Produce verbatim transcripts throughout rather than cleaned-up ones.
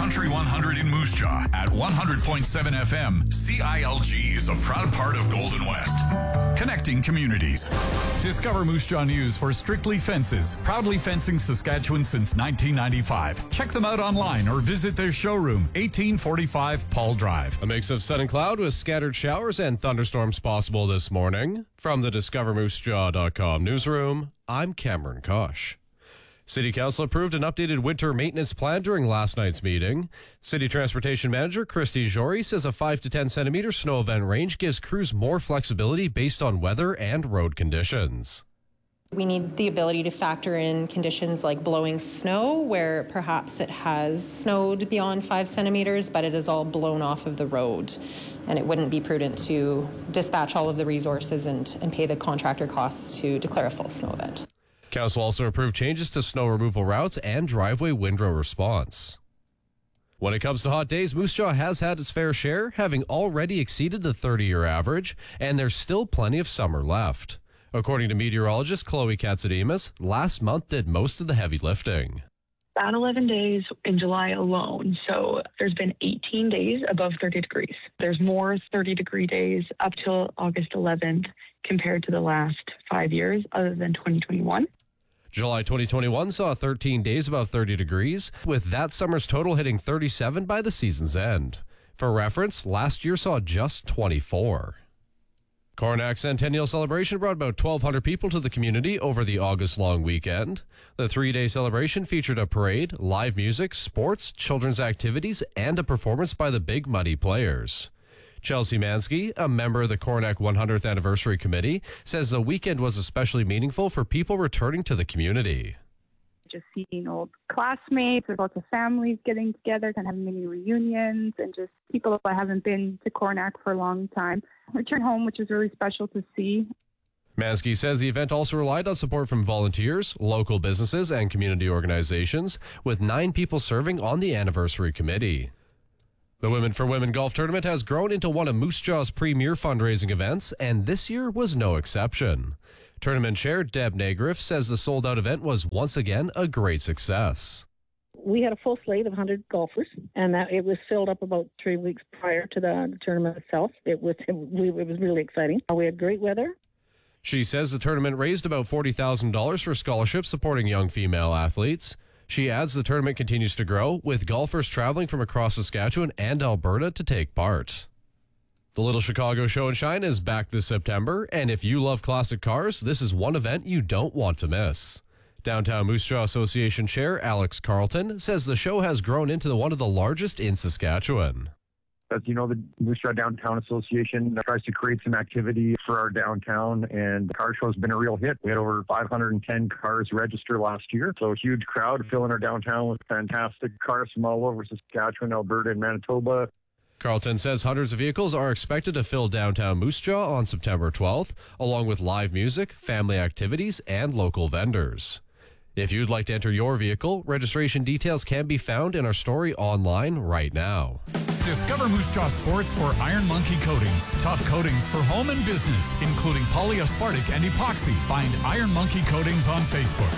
Country one hundred in Moose Jaw at one hundred point seven F M. C I L G is a proud part of Golden West. Connecting communities. Discover Moose Jaw News for Strictly Fences, proudly fencing Saskatchewan since nineteen ninety-five. Check them out online or visit their showroom, eighteen forty-five Paul Drive. A mix of sun and cloud with scattered showers and thunderstorms possible this morning. From the discover moose jaw dot com newsroom, I'm Cameron Kosh. City Council approved an updated winter maintenance plan during last night's meeting. City Transportation Manager Christy Jory says a five to ten centimeter snow event range gives crews more flexibility based on weather and road conditions. We need the ability to factor in conditions like blowing snow, where perhaps it has snowed beyond five centimeters, but it is all blown off of the road. And it wouldn't be prudent to dispatch all of the resources and, and pay the contractor costs to declare a full snow event. Council also approved changes to snow removal routes and driveway windrow response. When it comes to hot days, Moose Jaw has had its fair share, having already exceeded the thirty-year average, and there's still plenty of summer left. According to meteorologist Chloe Katsidimas, last month did most of the heavy lifting. About eleven days in July alone. So there's been eighteen days above thirty degrees. There's more thirty degree days up till August eleventh compared to the last five years other than twenty twenty-one. July twenty twenty-one saw thirteen days above thirty degrees, with that summer's total hitting thirty-seven by the season's end. For reference, last year saw just twenty-four. Coronach Centennial Celebration brought about twelve hundred people to the community over the August-long weekend. The three-day celebration featured a parade, live music, sports, children's activities, and a performance by the Big Muddy Players. Chelsea Mansky, a member of the Coronach one hundredth Anniversary Committee, says the weekend was especially meaningful for people returning to the community. Just seeing old classmates, or lots of families getting together, kind of having mini reunions, and just people that haven't been to Coronach for a long time return home, which is really special to see. Mansky says the event also relied on support from volunteers, local businesses, and community organizations, with nine people serving on the anniversary committee. The Women for Women Golf Tournament has grown into one of Moose Jaw's premier fundraising events, and this year was no exception. Tournament chair Deb Negriff says the sold-out event was once again a great success. We had a full slate of one hundred golfers, and that it was filled up about three weeks prior to the tournament itself. It was it, it was really exciting. We had great weather. She says the tournament raised about forty thousand dollars for scholarships supporting young female athletes. She adds the tournament continues to grow, with golfers traveling from across Saskatchewan and Alberta to take part. The Little Chicago Show and Shine is back this September, and if you love classic cars, this is one event you don't want to miss. Downtown Moose Jaw Association Chair Alex Carlton says the show has grown into one of the largest in Saskatchewan. As you know, the Moose Jaw Downtown Association tries to create some activity for our downtown, and the car show has been a real hit. We had over five hundred ten cars register last year, so a huge crowd filling our downtown with fantastic cars from all over Saskatchewan, Alberta, and Manitoba. Carlton says hundreds of vehicles are expected to fill downtown Moose Jaw on September twelfth, along with live music, family activities, and local vendors. If you'd like to enter your vehicle, registration details can be found in our story online right now. Discover Moose Jaw Sports for Iron Monkey Coatings. Tough coatings for home and business, including polyaspartic and epoxy. Find Iron Monkey Coatings on Facebook.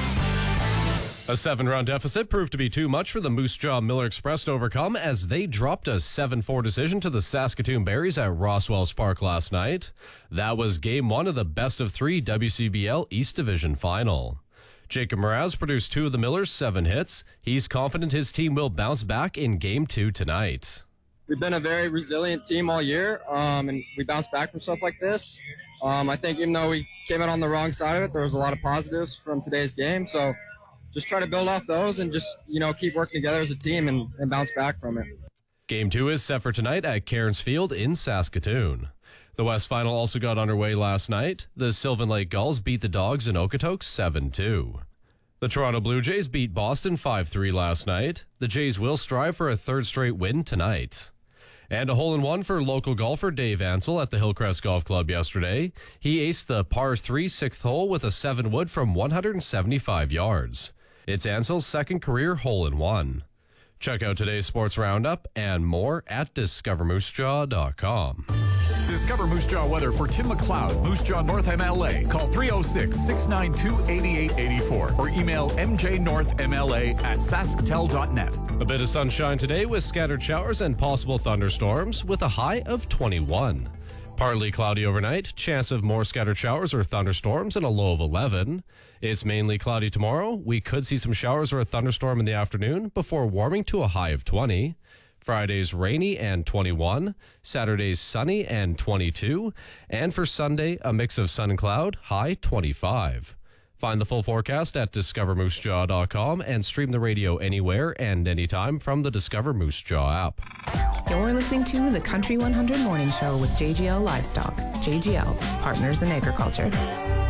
A seven-run deficit proved to be too much for the Moose Jaw Miller Express to overcome as they dropped a seven four decision to the Saskatoon Berries at Roswells Park last night. That was game one of the best of three W C B L East Division final. Jacob Mraz produced two of the Millers' seven hits. He's confident his team will bounce back in game two tonight. We've been a very resilient team all year, um, and we bounced back from stuff like this. Um, I think even though we came out on the wrong side of it, there was a lot of positives from today's game. So just try to build off those and just, you know, keep working together as a team and, and bounce back from it. Game two is set for tonight at Cairns Field in Saskatoon. The West Final also got underway last night. The Sylvan Lake Gulls beat the Dogs in Okotoks seven two. The Toronto Blue Jays beat Boston five three last night. The Jays will strive for a third straight win tonight. And a hole-in-one for local golfer Dave Ansell at the Hillcrest Golf Club yesterday. He aced the par three sixth hole with a seven wood from one hundred seventy-five yards. It's Ansell's second career hole-in-one. Check out today's sports roundup and more at discover moose jaw dot com. Discover Moose Jaw weather for Tim McLeod, Moose Jaw North M L A. Call three oh six, six nine two, eight eight eight four or email m j north m l a at sasktel dot net. A bit of sunshine today with scattered showers and possible thunderstorms with a high of twenty-one. Partly cloudy overnight, chance of more scattered showers or thunderstorms and a low of eleven. It's mainly cloudy tomorrow. We could see some showers or a thunderstorm in the afternoon before warming to a high of twenty. Friday's rainy and twenty-one. Saturday's sunny and twenty-two. And for Sunday, a mix of sun and cloud, high twenty-five. Find the full forecast at discover moose jaw dot com and stream the radio anywhere and anytime from the Discover Moose Jaw app. You're listening to the Country one hundred Morning Show with J G L Livestock. J G L, Partners in Agriculture.